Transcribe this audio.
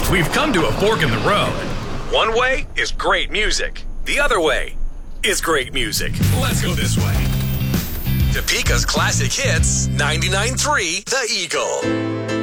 We've come to a fork in the road. One way is great music. The other way is great music. Let's go this way. Topeka's classic hits, 99.3 The Eagle.